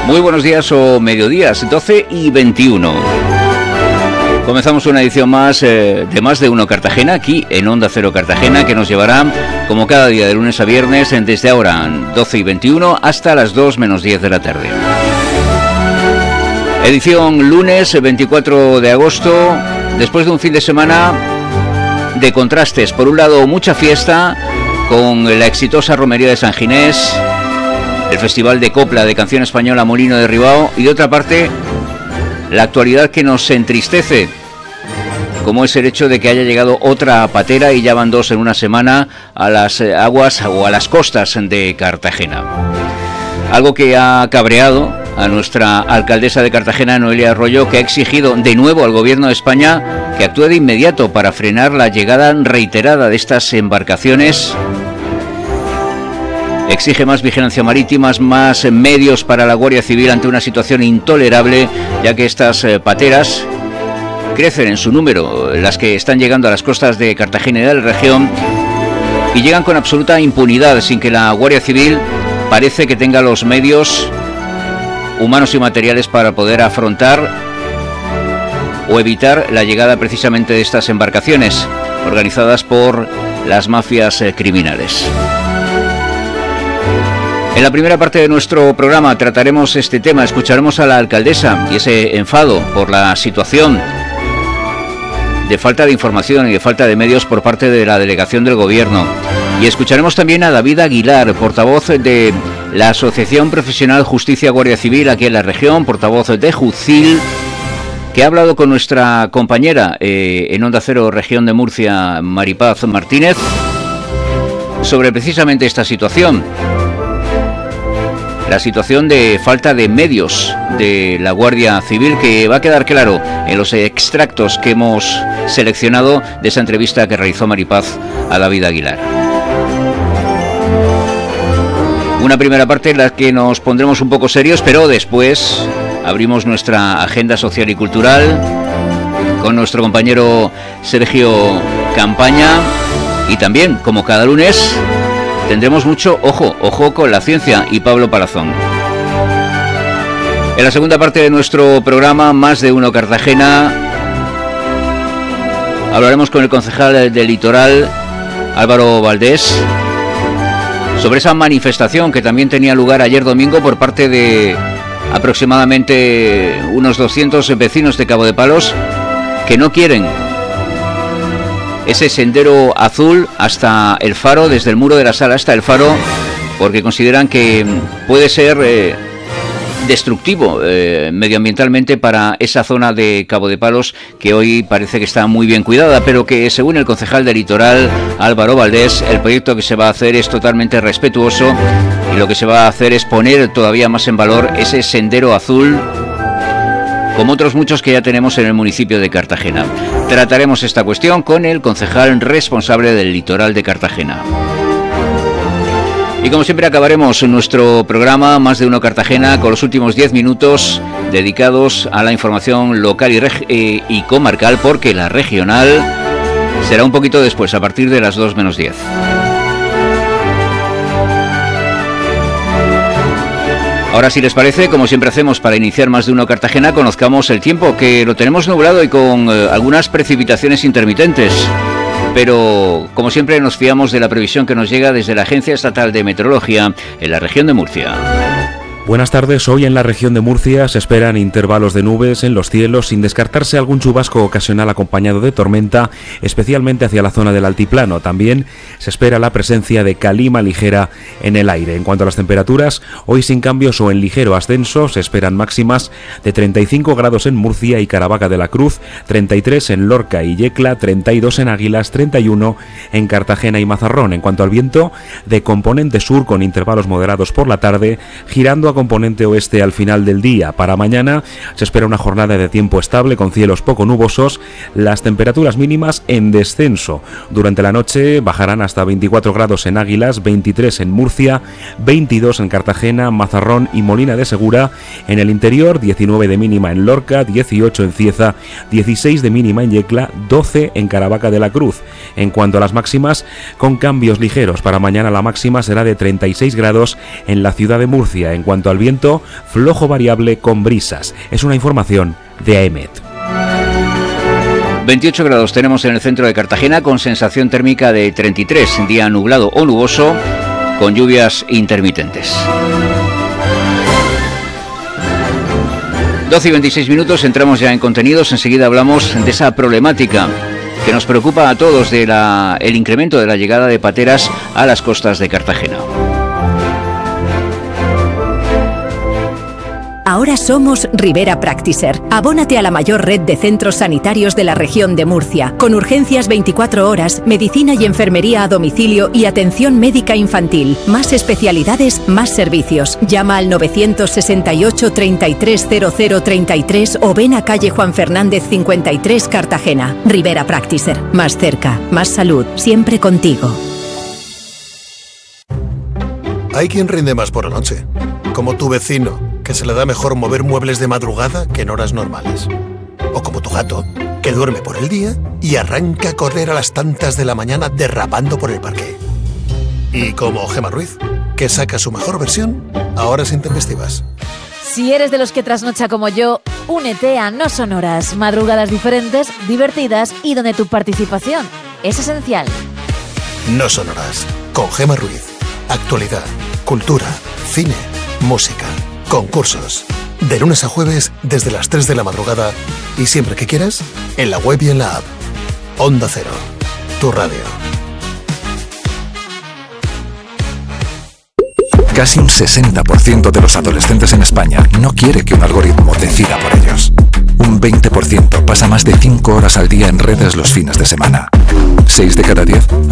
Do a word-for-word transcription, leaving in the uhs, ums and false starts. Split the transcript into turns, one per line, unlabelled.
Muy buenos días o mediodías, doce y veintiuno. Comenzamos una edición más eh, de Más de Uno Cartagena, aquí en Onda Cero Cartagena, que nos llevará, como cada día de lunes a viernes, desde ahora doce y veintiuno hasta las dos menos diez de la tarde. Edición lunes veinticuatro de agosto, después de un fin de semana de contrastes. Por un lado, mucha fiesta con la exitosa Romería de San Ginés, el Festival de Copla de Canción Española Molino de Ribao, y de otra parte, la actualidad que nos entristece, como es el hecho de que haya llegado otra patera, y ya van dos en una semana, a las aguas o a las costas de Cartagena. Algo que ha cabreado a nuestra alcaldesa de Cartagena, Noelia Arroyo, que ha exigido de nuevo al Gobierno de España que actúe de inmediato para frenar la llegada reiterada de estas embarcaciones. Exige más vigilancia marítima, más medios para la Guardia Civil ante una situación intolerable, ya que estas eh, pateras crecen en su número, las que están llegando a las costas de Cartagena y de la región, y llegan con absoluta impunidad, sin que la Guardia Civil parece que tenga los medios humanos y materiales para poder afrontar o evitar la llegada precisamente de estas embarcaciones organizadas por las mafias eh, criminales. En la primera parte de nuestro programa trataremos este tema, escucharemos a la alcaldesa y ese enfado por la situación de falta de información y de falta de medios por parte de la delegación del Gobierno. Y escucharemos también a David Aguilar, portavoz de la Asociación Profesional Justicia Guardia Civil aquí en la región, portavoz de Jucil, que ha hablado con nuestra compañera eh, en Onda Cero Región de Murcia, Maripaz Martínez, sobre precisamente esta situación. La situación de falta de medios de la Guardia Civil, que va a quedar claro en los extractos que hemos seleccionado de esa entrevista que realizó Maripaz a David Aguilar. Una primera parte en la que nos pondremos un poco serios, pero después abrimos nuestra agenda social y cultural con nuestro compañero Sergio Campaña, y también, como cada lunes, tendremos mucho ojo, ojo con la ciencia, y Pablo Palazón. En la segunda parte de nuestro programa, Más de Uno Cartagena, hablaremos con el concejal del Litoral, Álvaro Valdés, sobre esa manifestación que también tenía lugar ayer domingo por parte de aproximadamente unos doscientos vecinos de Cabo de Palos, que no quieren ese sendero azul hasta el faro, desde el muro de la sala hasta el faro, porque consideran que puede ser eh, destructivo eh, medioambientalmente para esa zona de Cabo de Palos, que hoy parece que está muy bien cuidada, pero que, según el concejal del Litoral, Álvaro Valdés, el proyecto que se va a hacer es totalmente respetuoso, y lo que se va a hacer es poner todavía más en valor ese sendero azul, como otros muchos que ya tenemos en el municipio de Cartagena. Trataremos esta cuestión con el concejal responsable del Litoral de Cartagena. Y como siempre, acabaremos nuestro programa Más de Uno Cartagena con los últimos diez minutos dedicados a la información local y, reg- eh, y comarcal, porque la regional será un poquito después, a partir de las dos menos diez. Ahora, si les parece, como siempre hacemos para iniciar Más de Uno Cartagena, conozcamos el tiempo, que lo tenemos nublado y con eh, algunas precipitaciones intermitentes. Pero, como siempre, nos fiamos de la previsión que nos llega desde la Agencia Estatal de Meteorología en la región de Murcia.
Buenas tardes. Hoy en la región de Murcia se esperan intervalos de nubes en los cielos, sin descartarse algún chubasco ocasional acompañado de tormenta, especialmente hacia la zona del altiplano. También se espera la presencia de calima ligera en el aire. En cuanto a las temperaturas, hoy sin cambios o en ligero ascenso, se esperan máximas de treinta y cinco grados en Murcia y Caravaca de la Cruz, treinta y tres en Lorca y Yecla, treinta y dos en Águilas, treinta y uno en Cartagena y Mazarrón. En cuanto al viento, de componente sur con intervalos moderados por la tarde, girando a componente oeste al final del día. Para mañana se espera una jornada de tiempo estable con cielos poco nubosos, las temperaturas mínimas en descenso. Durante la noche bajarán hasta veinticuatro grados en Águilas, veintitrés en Murcia, veintidós en Cartagena, Mazarrón y Molina de Segura. En el interior, diecinueve de mínima en Lorca, dieciocho en Cieza, dieciséis de mínima en Yecla, doce en Caravaca de la Cruz. En cuanto a las máximas, con cambios ligeros. Para mañana la máxima será de treinta y seis grados en la ciudad de Murcia. En cuanto cuanto al viento, flojo variable con brisas. Es una información de AEMET.
veintiocho grados tenemos en el centro de Cartagena con sensación térmica de treinta y tres, día nublado o nuboso con lluvias intermitentes. doce y veintiséis minutos, entramos ya en contenidos, enseguida hablamos de esa problemática que nos preocupa a todos, de la, el incremento de la llegada de pateras a las costas de Cartagena.
Ahora somos Rivera Practiser. Abónate a la mayor red de centros sanitarios de la región de Murcia, con urgencias veinticuatro horas, medicina y enfermería a domicilio y atención médica infantil. Más especialidades, más servicios. Llama al novecientos sesenta y ocho, treinta y tres, cero cero treinta y tres o ven a calle Juan Fernández cincuenta y tres, Cartagena. Rivera Practiser. Más cerca, más salud, siempre contigo.
Hay quien rinde más por la noche, como tu vecino, que se le da mejor mover muebles de madrugada que en horas normales. O como tu gato, que duerme por el día y arranca a correr a las tantas de la mañana derrapando por el parque. Y como Gemma Ruiz, que saca su mejor versión a horas intempestivas.
Si eres de los que trasnocha como yo, únete a No Son Horas, madrugadas diferentes, divertidas y donde tu participación es esencial.
No Son Horas, con Gemma Ruiz. Actualidad, cultura, cine, música, concursos. De lunes a jueves desde las tres de la madrugada y siempre que quieras, en la web y en la app. Onda Cero, tu radio.
Casi un sesenta por ciento de los adolescentes en España no quiere que un algoritmo decida por ellos. Un veinte por ciento pasa más de cinco horas al día en redes los fines de semana. seis de cada diez